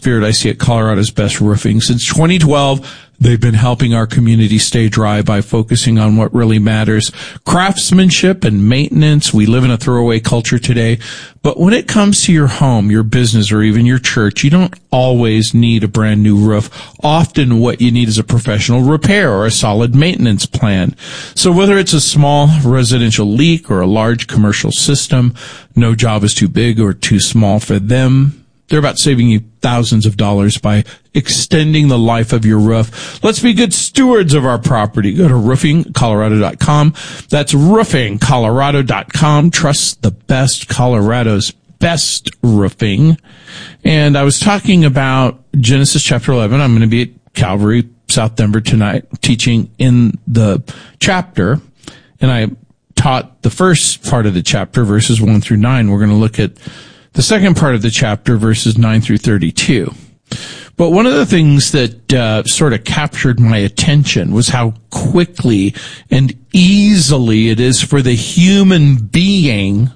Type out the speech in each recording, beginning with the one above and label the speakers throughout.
Speaker 1: Spirit I see at Colorado's Best Roofing. Since 2012, they've been helping our community stay dry by focusing on what really matters. Craftsmanship and maintenance. We live in a throwaway culture today. But when it comes to your home, your business, or even your church, you don't always need a brand new roof. Often what you need is a professional repair or a solid maintenance plan. So whether it's a small residential leak or a large commercial system, no job is too big or too small for them. They're about saving you thousands of dollars by extending the life of your roof. Let's be good stewards of our property. Go to roofingcolorado.com. That's roofingcolorado.com. Trust the best, Colorado's best roofing. And I was talking about Genesis chapter 11. I'm going to be at Calvary, South Denver tonight, teaching in the chapter. And I taught the first part of the chapter, verses 1 through 9. We're going to look at the second part of the chapter, verses 9 through 32. But one of the things that sort of captured my attention was how quickly and easily it is for the human being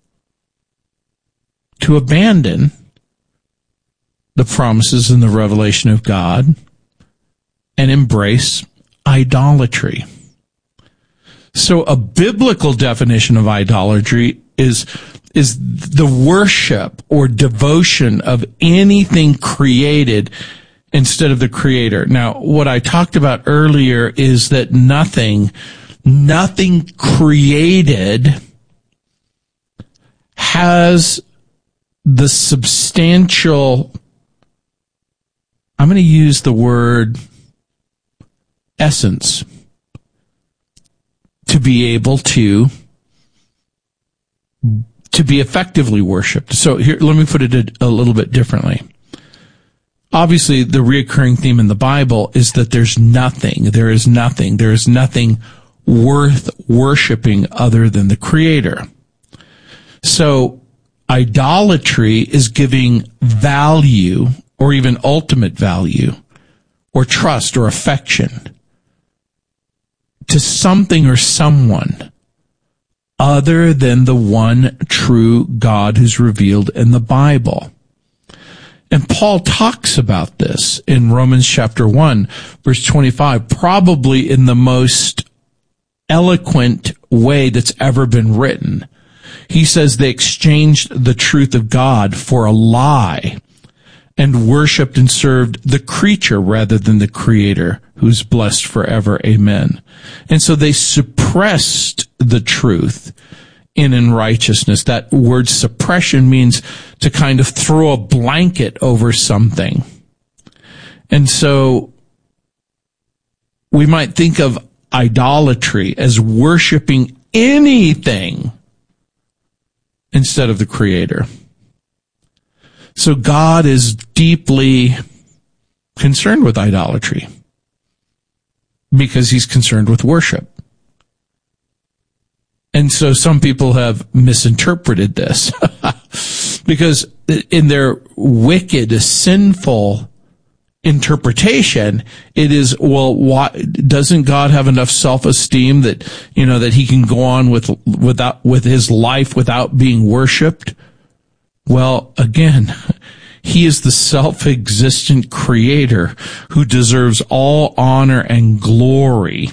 Speaker 1: to abandon the promises and the revelation of God and embrace idolatry. So a biblical definition of idolatry is the worship or devotion of anything created instead of the Creator. Now, what I talked about earlier is that nothing created has the substantial, I'm going to use the word essence, to be able to be effectively worshipped. So here, let me put it a little bit differently. Obviously, the reoccurring theme in the Bible is that there is nothing worth worshiping other than the Creator. So idolatry is giving value, or even ultimate value, or trust or affection to something or someone other than the one true God who's revealed in the Bible. And Paul talks about this in Romans chapter 1, verse 25, probably in the most eloquent way that's ever been written. He says they exchanged the truth of God for a lie and worshiped and served the creature rather than the Creator, who's blessed forever. Amen. And so they suppressed the truth in unrighteousness. That word suppression means to kind of throw a blanket over something. And so we might think of idolatry as worshiping anything instead of the Creator. So God is deeply concerned with idolatry because he's concerned with worship. And so some people have misinterpreted this because in their wicked, sinful interpretation, it is, well, why doesn't God have enough self-esteem that, that he can go on with his life without being worshiped? Well, again, he is the self-existent Creator who deserves all honor and glory.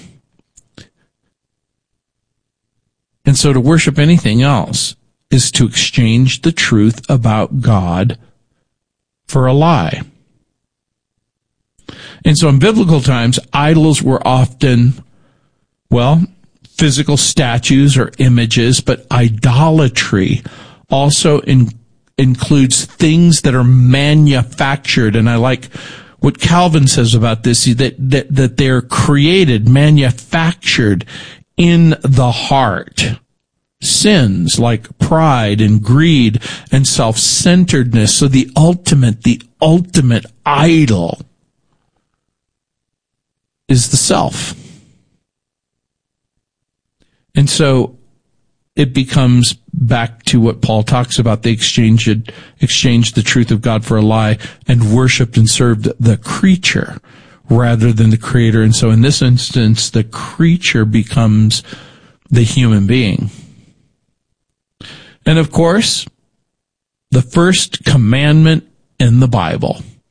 Speaker 1: And so to worship anything else is to exchange the truth about God for a lie. And so in biblical times, idols were often, physical statues or images, but idolatry also includes things that are manufactured. And I like what Calvin says about this, that they're created, manufactured in the heart. Sins like pride and greed and self-centeredness. So the ultimate idol is the self. And so it becomes back to what Paul talks about. They exchanged the truth of God for a lie and worshiped and served the creature rather than the Creator. And so in this instance, the creature becomes the human being. And of course, the first commandment in the Bible